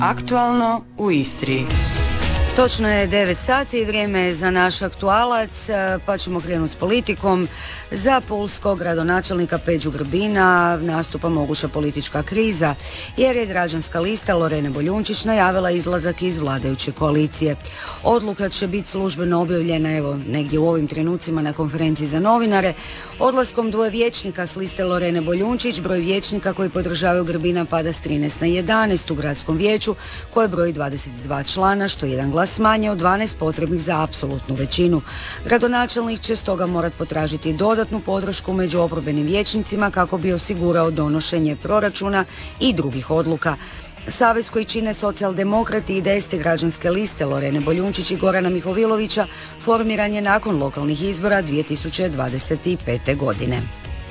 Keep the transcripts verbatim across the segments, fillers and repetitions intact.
Aktualno u Istri. Točno je devet sati i vrijeme je za naš aktualac, pa ćemo krenuti s politikom. Za pulskog gradonačelnika Peđu Grbina nastupa moguća politička kriza, jer je građanska lista Lorene Boljunčić najavila izlazak iz vladajuće koalicije. Odluka će biti službeno objavljena evo negdje u ovim trenucima na konferenciji za novinare. Odlaskom dvoje vijećnika s liste Lorene Boljunčić, broj vijećnika koji podržavaju Grbina pada s trinaest na jedanaest u gradskom vijeću, koje broji dvadeset dva člana, što je jedan glas manje od dvanaest potrebnih za apsolutnu većinu. Gradonačelnik će stoga morati potražiti dodatnu podršku među oporbenim vijećnicima kako bi osigurao donošenje proračuna i drugih odluka. Savez koji čine socijaldemokrati i desne građanske liste Lorene Boljunčić i Gorana Mihovilovića formiran je nakon lokalnih izbora dvije tisuće dvadeset pete. godine.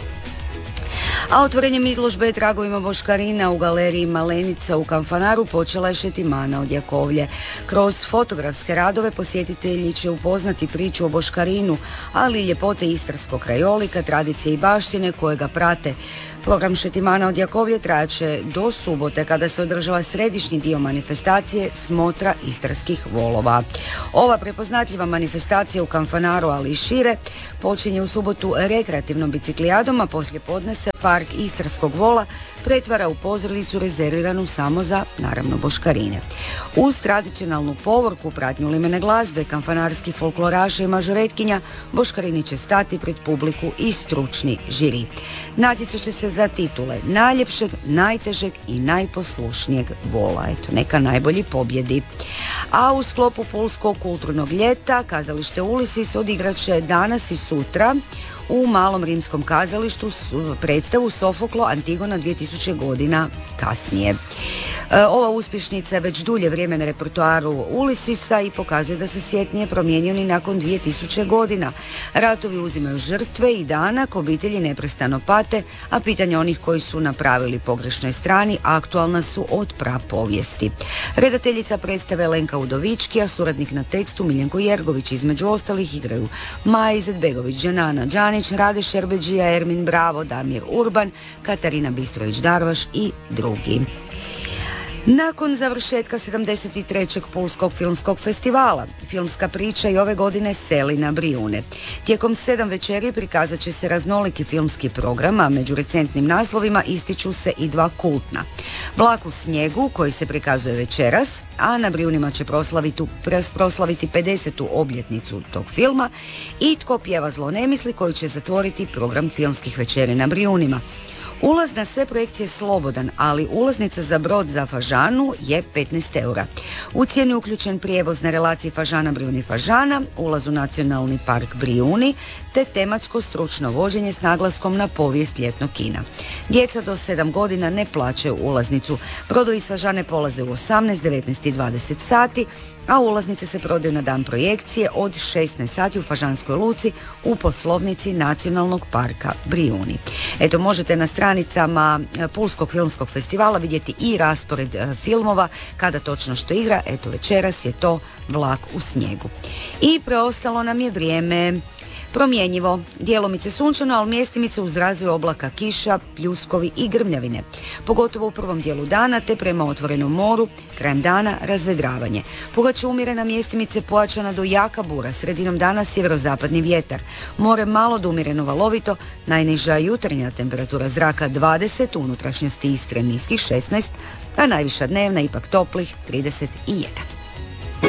A otvorenjem izložbe tragovima boškarina u galeriji Malenica u Kanfanaru počela je šetimana od Jakovlje. Kroz fotografske radove posjetitelji će upoznati priču o boškarinu, ali i ljepote istarskog krajolika, tradicije i baštine koje ga prate. Program šetimana od Jakovlje trajaće do subote kada se održava središnji dio manifestacije Smotra istarskih volova. Ova prepoznatljiva manifestacija u Kanfanaru, ali i šire, počinje u subotu rekreativnom biciklijadom, a poslije podne se park istarskog vola pretvara u pozornicu rezerviranu samo za, naravno, boškarine. Uz tradicionalnu povorku, pratnju limene glazbe, kanfanarskih folkloraša i mažoretkinja, boškarini će stati pred publiku i stručni žiri. Natjecat će se za titule najljepšeg, najtežeg i najposlušnijeg vola. Eto, neka najbolji pobjedi. A u sklopu Pulskog kulturnog ljeta kazalište Ulisis odigrat će danas i sutra u Malom rimskom kazalištu predstavu Sofoklo Antigona dvije tisuće godina kasnije. E, ova uspješnica je već dulje vrijeme na repertoaru Ulisisa i pokazuje da se svijet nije promijenio ni nakon dvije tisuće godina. Ratovi uzimaju žrtve i danak obitelji neprestano pate, a pitanja onih koji su na pravi ili pogrešnoj strani aktualna su od prapovijesti. Redateljica predstave Lenka Udovički, a suradnik na tekstu Miljenko Jergović. Između ostalih igraju Maja Izetbegović, Džanana Đanić, Rade Šerbeđija, Ermin Bravo, Damir Urban, Katarina Bistrović-Darvaš i drugi. Nakon završetka sedamdeset trećeg Pulskog filmskog festivala, filmska priča i ove godine seli na Brijune. Tijekom sedam večeri prikazat će se raznoliki filmski program, a među recentnim naslovima ističu se i dva kultna. Vlak u snijegu, koji se prikazuje večeras, a na Brijunima će proslaviti, proslaviti pedesetu obljetnicu tog filma, i Tko pjeva zlo ne misli, koji će zatvoriti program filmskih večeri na Brijunima. Ulaz na sve projekcije slobodan, ali ulaznica za brod za Fažanu je petnaest eura. U cijeni uključen prijevoz na relaciji Fažana-Brijuni-Fažana, ulaz u Nacionalni park Brijuni, te tematsko stručno vođenje s naglaskom na povijest ljetnog kina. Djeca do sedam godina ne plaćaju ulaznicu. Brodovi iz Fažane polaze u osamnaest, devetnaest i dvadeset sati, a ulaznice se prodaju na dan projekcije od šesnaest sati u Fažanskoj luci u poslovnici Nacionalnog parka Brijuni. Eto, možete na stranicama Pulskog filmskog festivala vidjeti i raspored filmova, kada točno što igra. Eto, večeras je to Vlak u snijegu. I preostalo nam je vrijeme promjenjivo, djelomice sunčano, ali mjestimice uz razvoj oblaka kiša, pljuskovi i grmljavine. Pogotovo u prvom dijelu dana, te prema otvorenom moru, krajem dana razvedravanje. Puhat će umjerena mjestimice, pojačana do jaka bura, sredinom dana sjeverozapadni vjetar. More malo do umjereno valovito, najniža jutarnja temperatura zraka dvadeset, u unutrašnjosti Istre niskih šesnaest, a najviša dnevna ipak toplih trideset jedan.